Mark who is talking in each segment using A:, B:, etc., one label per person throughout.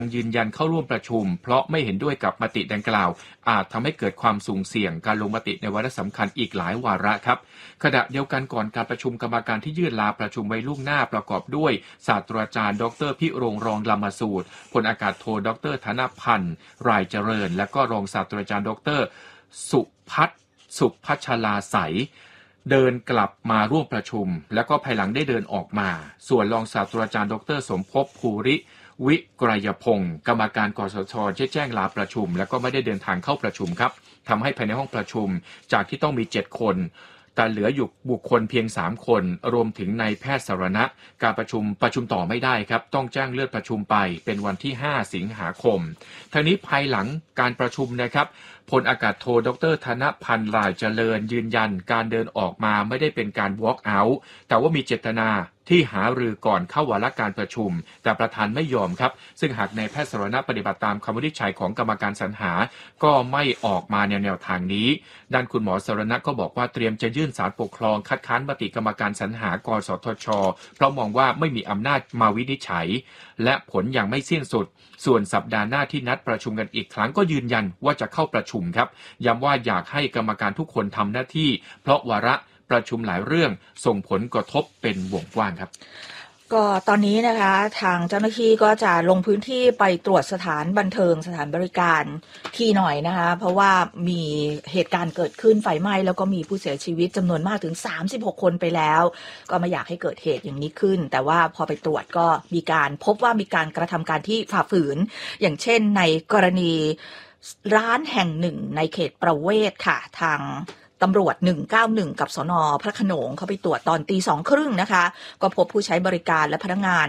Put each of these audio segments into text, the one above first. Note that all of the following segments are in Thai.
A: ยืนยันเข้าร่วมประชุมเพราะไม่เห็นด้วยกับมติดังกล่าวอาจทำให้เกิดความสุ่มเสี่ยงการลงมติในวาระสำคัญอีกหลายวาระครับขณะเดียวกันก่อนการประชุมกรรมการที่ยื่นลาประชุมไว้ล่วงหน้าประกอบด้วยศาสตราจารย์ดร.พิโรงรองลำมสูตรพลอากาศโทดร.ธนพันธ์รายเจริญและก็รองศาสตราจารย์ดร.สุพัชลาใสเดินกลับมาร่วมประชุมแล้วก็ภายหลังได้เดินออกมาส่วนรองศาสตราจารย์ดร.สมภพภูริวิกรยพงศ์กรรมการกสช.แจ้งลาประชุมแล้วก็ไม่ได้เดินทางเข้าประชุมครับทำให้ภายในห้องประชุมจากที่ต้องมี7คนแต่เหลืออยู่บุคคลเพียง3คนรวมถึงนายแพทย์สรณะการประชุมต่อไม่ได้ครับต้องแจ้งเลื่อนประชุมไปเป็นวันที่5สิงหาคมทั้งนี้ภายหลังการประชุมนะครับพลอากาศโทดร.ธนพันธ์รายเจริญยืนยันการเดินออกมาไม่ได้เป็นการ walk out แต่ว่ามีเจตนาที่หารือก่อนเข้าวาระการประชุมแต่ประธานไม่ยอมครับซึ่งหากนายแพทย์สรณะปฏิบัติตามคำวินิจฉัยของกรรมการสรรหาก็ไม่ออกมาแนวทางนี้ด้านคุณหมอสรณะก็บอกว่าเตรียมจะยื่นศาลปกครองคัดค้านมติกรรมการสรรหากสทช.เพราะมองว่าไม่มีอำนาจมาวินิจฉัยและผลยังไม่สิ้นสุดส่วนสัปดาห์หน้าที่นัดประชุมกันอีกครั้งก็ยืนยันว่าจะเข้าประชุมครับย้ำว่าอยากให้กรรมการทุกคนทำหน้าที่เพราะวาระประชุมหลายเรื่องส่งผลกระทบเป็นวงกว้างครับ
B: ก็ตอนนี้นะคะทางเจ้าหน้าที่ก็จะลงพื้นที่ไปตรวจสถานบันเทิงสถานบริการที่หน่อยนะคะเพราะว่ามีเหตุการณ์เกิดขึ้นไฟไหม้แล้วก็มีผู้เสียชีวิตจำนวนมากถึง36คนไปแล้วก็ไม่อยากให้เกิดเหตุอย่างนี้ขึ้นแต่ว่าพอไปตรวจก็มีการพบว่ามีการกระทำการที่ฝ่าฝืนอย่างเช่นในกรณีร้านแห่งหนึ่งในเขตประเวศค่ะทางตำรวจ191กับสน.พระโขนงเขาไปตรวจตอน 2:30 น.นะคะก็พบผู้ใช้บริการและพนักงาน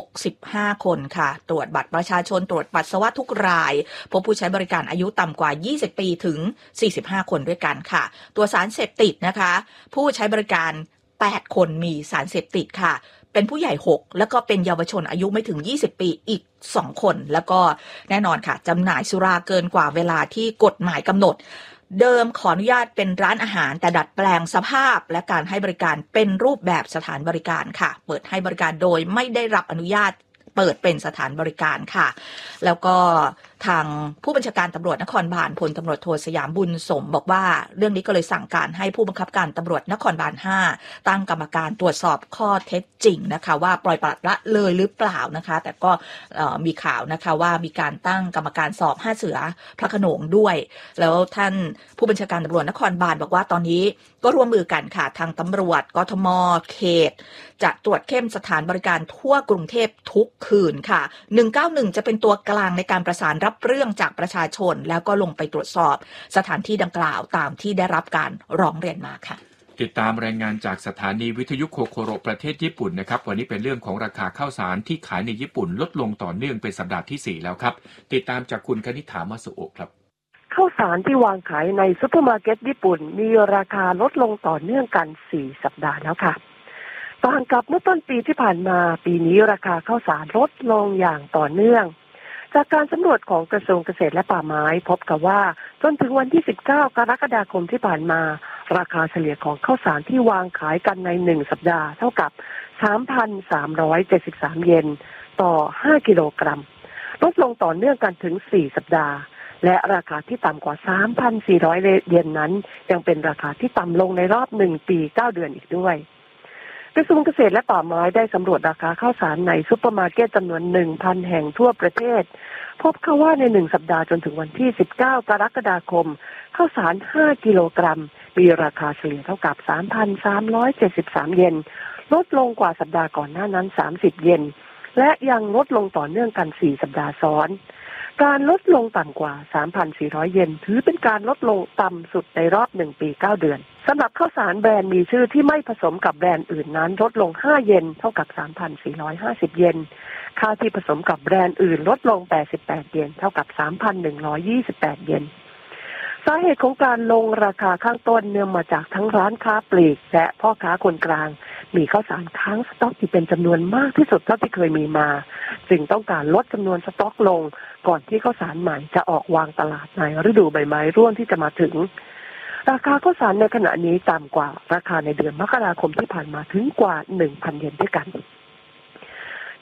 B: 65คนค่ะตรวจบัตรประชาชนตรวจปัสสาวะทุกรายพบผู้ใช้บริการอายุต่ำกว่า20ปีถึง45คนด้วยกันค่ะตัวสารเสพติดนะคะผู้ใช้บริการ8คนมีสารเสพติดค่ะเป็นผู้ใหญ่6แล้วก็เป็นเยาวชนอายุไม่ถึง20ปีอีก2คนแล้วก็แน่นอนค่ะจำหน่ายสุราเกินกว่าเวลาที่กฎหมายกำหนดเดิมขออนุญาตเป็นร้านอาหารแต่ดัดแปลงสภาพและการให้บริการเป็นรูปแบบสถานบริการค่ะเปิดให้บริการโดยไม่ได้รับอนุญาตเปิดเป็นสถานบริการค่ะแล้วก็ทางผู้บัญชาการตำรวจนครบาลพลตำรวจโทสยามบุญสมบอกว่าเรื่องนี้ก็เลยสั่งการให้ผู้บังคับการตำรวจนครบาล5ตั้งกรรมการตรวจสอบข้อเท็จจริงนะคะว่าปล่อยปละละเลยหรือเปล่านะคะแต่ก็มีข่าวนะคะว่ามีการตั้งกรรมการสอบ5เสือพระโขนงด้วยแล้วท่านผู้บัญชาการตำรวจนครบาลบอกว่าตอนนี้ก็ร่วมมือกันค่ะทางตำรวจกทมเขตจะตรวจเข้มสถานบริการทั่วกรุงเทพทุกคืนค่ะ191จะเป็นตัวกลางในการประสานรับเรื่องจากประชาชนแล้วก็ลงไปตรวจสอบสถานที่ดังกล่าวตามที่ได้รับการร้องเรียนมาค่ะ
A: ติดตามรายงานจากสถานีวิทยุโคโคโรประเทศญี่ปุ่นนะครับวันนี้เป็นเรื่องของราคาข้าวสารที่ขายในญี่ปุ่นลดลงต่อเนื่องเป็นสัปดาห์ที่4แล้วครับติดตามจากคุณคณิษฐามาสุโอะครับ
C: ข้าวสารที่วางขายในซุปเปอร์มาร์เก็ตญี่ปุ่นมีราคาลดลงต่อเนื่องกัน4สัปดาห์แล้วค่ะต่างกับเมื่อต้นปีที่ผ่านมาปีนี้ราคาข้าวสารลดลงอย่างต่อเนื่องจากการสำรวจของกระทรวงเกษตรและป่าไม้พบกับว่าจนถึงวันที่19กรกฎาคมที่ผ่านมาราคาเฉลี่ยของข้าวสารที่วางขายกันใน1สัปดาห์เท่ากับ 3,373 เยนต่อ5กิโลกรัมลดลงต่อเนื่องกันถึง4สัปดาห์และราคาที่ต่ำกว่า 3,400 เยนนั้นยังเป็นราคาที่ต่ำลงในรอบ1ปี9เดือนอีกด้วยกระทรวงเกษตรและป่าไม้ได้สำรวจราคาข้าวสารในซุปเปอร์มาร์เก็ตจำนวน 1,000 แห่งทั่วประเทศพบว่าใน1สัปดาห์จนถึงวันที่19กรกฎาคมข้าวสาร5กิโลกรัมมีราคาเฉลี่ยเท่ากับ 3,373 เยนลดลงกว่าสัปดาห์ก่อนหน้านั้น30เยนและยังลดลงต่อเนื่องกัน4สัปดาห์ซ้อนการลดลงต่ำกว่า 3,400 เยนถือเป็นการลดลงต่ำสุดในรอบ1ปี9เดือนสำหรับข้าวสารแบรนด์มีชื่อที่ไม่ผสมกับแบรนด์อื่นนั้นลดลง5เยนเท่ากับ 3,450 เยนค่าที่ผสมกับแบรนด์อื่นลดลง88เยนเท่ากับ 3,128 เยนสาเหตุของการลงราคาข้างต้นเนื่องมาจากทั้งร้านค้าปลีกและพ่อค้าคนกลางมีข้าวสารค้างสต็อกที่เป็นจำนวนมากที่สุดเท่าที่เคยมีมาจึงต้องการลดจำนวนสต็อกลงก่อนที่ข้าวสารใหม่จะออกวางตลาดในฤดูใบไม้ร่วงที่จะมาถึงราคาข้าวสารในขณะนี้ต่ำกว่าราคาในเดือนมกราคมที่ผ่านมาถึงกว่า 1,000 เยนด้วยกัน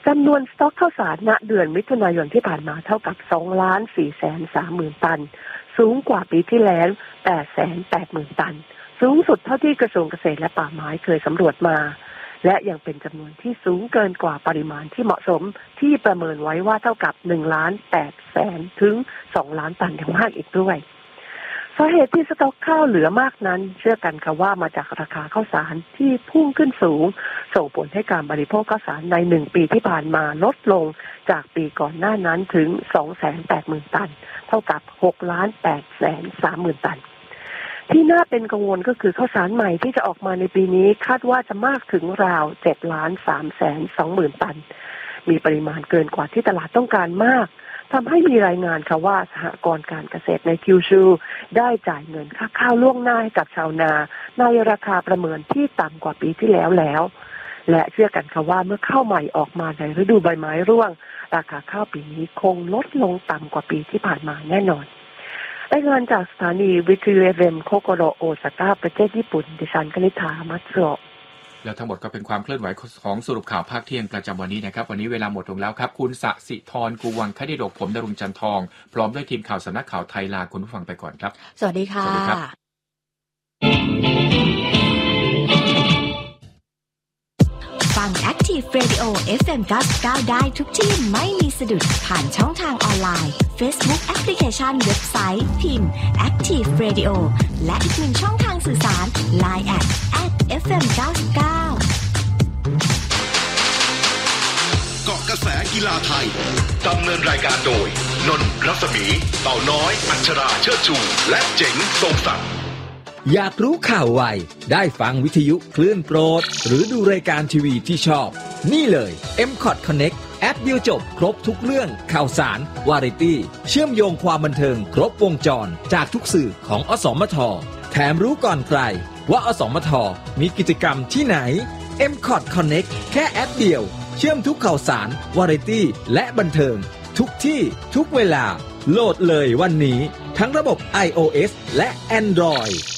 C: จำนวนสต็อกข้าวสารณเดือนมิถุนายนที่ผ่านมาเท่ากับ 2,430,000 ตันสูงกว่าปีที่แล้ว 880,000 ตันสูงสุดเท่าที่กระทรวงเกษตรและป่าไม้เคยสำรวจมาและยังเป็นจำนวนที่สูงเกินกว่าปริมาณที่เหมาะสมที่ประเมินไว้ว่าเท่ากับ 1,800,000 ถึง 2 ล้านตันอย่างมากอีกด้วยสาเหตุที่สต็อกข้าวเหลือมากนั้นเชื่อกันค่ะว่ามาจากราคาข้าวสารที่พุ่งขึ้นสูงส่งผลให้การบริโภคข้าวสารใน1ปีที่ผ่านมาลดลงจากปีก่อนหน้านั้นถึง 280,000 ตันเท่ากับ 6,830,000 ตันที่น่าเป็นกังวลก็คือข้าวสารใหม่ที่จะออกมาในปีนี้คาดว่าจะมากถึงราว 7,320,000 ตันมีปริมาณเกินกว่าที่ตลาดต้องการมากทำให้มีรายงานค่ะว่าสหกรณ์การเกษตรในคิวชูได้จ่ายเงินค่าข้าวล่วงหน้าให้กับชาวนาในราคาประเมินที่ต่ำกว่าปีที่แล้วและเชื่อกันค่ะว่าเมื่อข้าวใหม่ออกมาในฤดูใบไม้ร่วงราคาข้าวปีนี้คงลดลงต่ำกว่าปีที่ผ่านมาแน่นอนรายงานจากสถานีวิทยุ FM โคโกโรโอซาก้าประเทศญี่ปุ่นดิฉันกนิษฐามัตสึโอะ
A: แล้วทั้งหมดก็เป็นความเคลื่อนไหวของสรุปข่าวภาคเที่ยงประจำวันนี้นะครับวันนี้เวลาหมดลงแล้วครับคุณสศิธรกูวังคดิดกผมดรุงจันทองพร้อมด้วยทีมข่าวสำนักข่าวไทยลาคุณผู้ฟังไปก่อนครับ
B: สวัสดีค่ะ
A: สวัสดีครับ
D: ฟัง Active Radio FM 99ได้ทุกที่ไม่มีสะดุดผ่านช่องทางออนไลน์ Facebook Application เว็บไซต์พิมพ์ Active Radio และอีกหนึ่งช่องทางสื่อสาร Line @FM 99
E: เกาะกระแสกีฬาไทยดำเนินรายการโดยนนท์รัศมีเต่าน้อยอัชราเชิดชูและเจ๋งทรงศักดิ์
F: อยากรู้ข่าวไวได้ฟังวิทยุคลื่นโปรดหรือดูรายการทีวีที่ชอบนี่เลย M-Cot Connect แอปเดียวจบครบทุกเรื่องข่าวสารวาไรตี้เชื่อมโยงความบันเทิงครบวงจรจากทุกสื่อของอสมทแถมรู้ก่อนใครว่าอสมทมีกิจกรรมที่ไหน M-Cot Connect แค่แอปเดียวเชื่อมทุกข่าวสารวาไรตี้และบันเทิงทุกที่ทุกเวลาโหลดเลยวันนี้ทั้งระบบ iOS และ Android